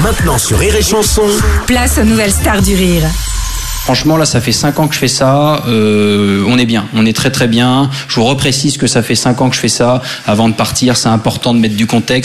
Maintenant sur Rire et Chanson. Place aux nouvelles stars du rire. Franchement, là, ça fait 5 ans que je fais ça. On est bien, on est très très bien. Je vous reprécise que ça fait 5 ans que je fais ça. Avant de partir, c'est important de mettre du contexte.